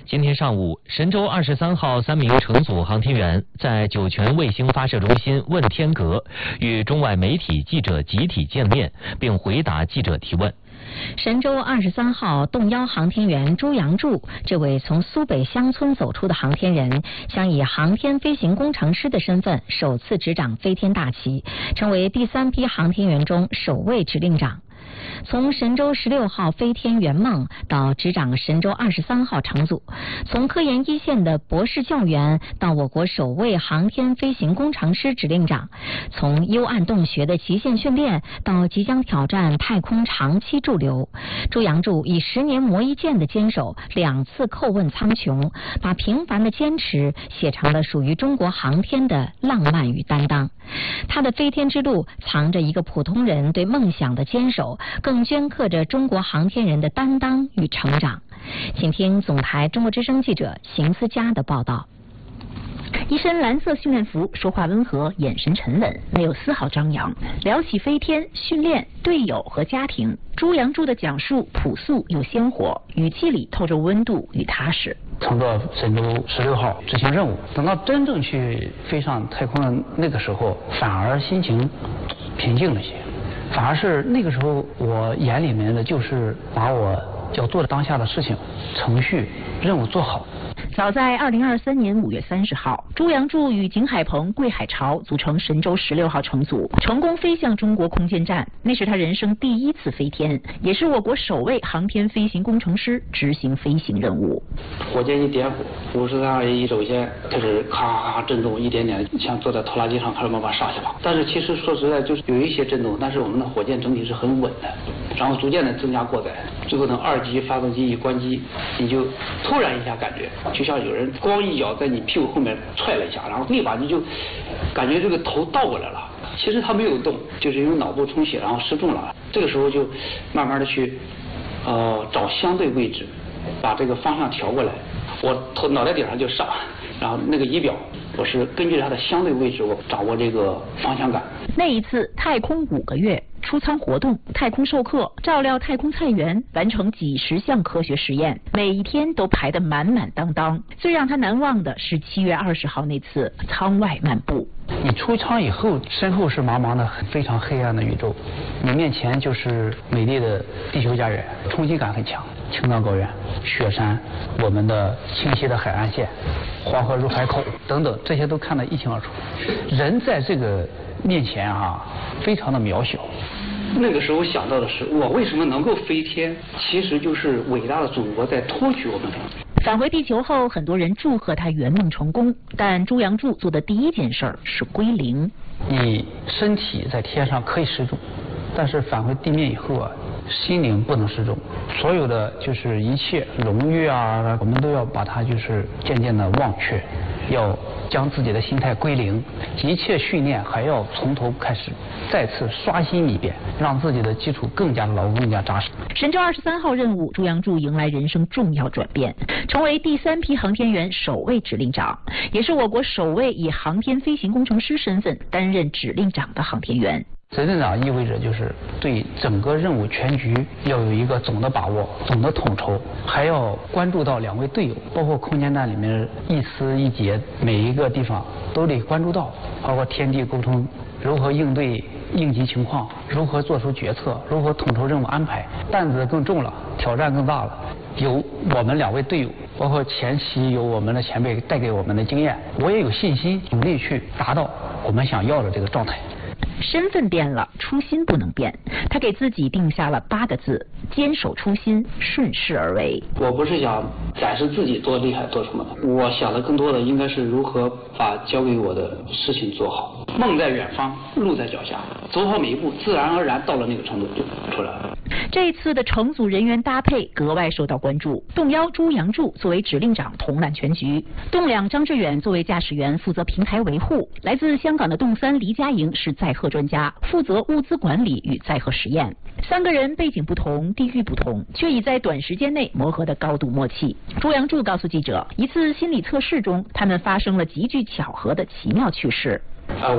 今天上午，神舟23号3名乘组航天员在酒泉卫星发射中心问天阁与中外媒体记者集体见面，并回答记者提问。 神舟23号动幺航天员朱杨柱，这位从苏北乡村走出的航天人，将以航天飞行工程师的身份首次执掌飞天大旗，成为第3批航天员中首位指令长。从神舟16号飞天圆梦到执掌神舟23号乘组，从科研一线的博士教员到我国首位航天飞行工程师指令长，从幽暗洞穴的极限训练到即将挑战太空长期驻留，朱杨柱以10年磨一剑的坚守，2次叩问苍穹，把平凡的坚持写成了属于中国航天的浪漫与担当。他的飞天之路藏着一个普通人对梦想的坚守，更镌刻着中国航天人的担当与成长。请听总台中国之声记者邢思佳的报道。 一身蓝色训练服，说话温和，眼神沉稳，没有丝毫张扬。聊起飞天、训练、队友和家庭，朱杨柱的讲述朴素又鲜活，语气里透着温度与踏实。 乘坐神舟16号执行任务，等到真正去飞上太空的那个时候，反而心情平静了些。反而是那个时候，我眼里面的就是把我要做的当下的事情、程序、任务做好。 早在2023年5月30号，朱杨柱与景海鹏、桂海潮组成神舟16号乘组，成功飞向中国空间站。那是他人生第1次飞天，也是我国首位航天飞行工程师执行飞行任务。 火箭一点火，53一轴线开始咔咔震动，一点点像坐在拖拉机上开始慢慢上下跑。但是其实说实在，就是有一些震动，但是我们的火箭整体是很稳的，然后逐渐的增加过载，最后等2级发动机一关机，你就突然一下感觉就像有人光一脚在你屁股后面踹了一下，然后立马你就感觉这个头倒过来了。其实他没有动，就是因为脑部充血然后失重了。这个时候就慢慢的去找相对位置，把这个方向调过来。我脑袋顶上就上，然后那个仪表我是根据它的相对位置，我掌握这个方向感。 那一次太空5个月，出舱活动、太空授课、照料太空菜园，完成几10项科学实验，每一天都排得满满当当。最让他难忘的是7月20号那次舱外漫步。 你出舱以后，身后是茫茫的非常黑暗的宇宙，你面前就是美丽的地球家园，冲击感很强。青藏高原、雪山，我们的清晰的海岸线、黄河入海口等等，这些都看得一清二楚。人在这个面前非常的渺小。那个时候想到的是，我为什么能够飞天？其实就是伟大的祖国在托举我们。 返回地球后，很多人祝贺他圆梦成功，但朱杨柱做的第1件事是归零。 你身体在天上可以失重，但是返回地面以后心灵不能失重。所有的就是一切荣誉我们都要把它就是渐渐的忘却，要将自己的心态归零，一切训练还要从头开始，再次刷新一遍，让自己的基础更加牢固、更加扎实。 神舟23号任务，朱杨柱迎来人生重要转变，成为第3批航天员首位指令长，也是我国首位以航天飞行工程师身份担任指令长的航天员。 指令长意味着就是对整个任务全局要有一个总的把握、总的统筹，还要关注到2位队友，包括空间站里面一丝一节，每一个地方都得关注到，包括天地沟通，如何应对应急情况，如何做出决策，如何统筹任务安排。担子更重了，挑战更大了。有我们2位队友，包括前期有我们的前辈带给我们的经验，我也有信心努力去达到我们想要的这个状态。 身份变了，初心不能变。他给自己定下了8个字：坚守初心，顺势而为。 我不是想展示自己多厉害多什么的，我想的更多的应该是如何把交给我的事情做好。梦在远方，路在脚下，走好每一步，自然而然到了那个程度就出来了。 这次的乘组人员搭配格外受到关注。动幺朱杨柱作为指令长统揽全局，动2张志远作为驾驶员负责平台维护，来自香港的动3黎佳莹是载荷专家，负责物资管理与载荷实验。3个人背景不同，地域不同，却已在短时间内磨合得高度默契。朱杨柱告诉记者，一次心理测试中，他们发生了极具巧合的奇妙趣事。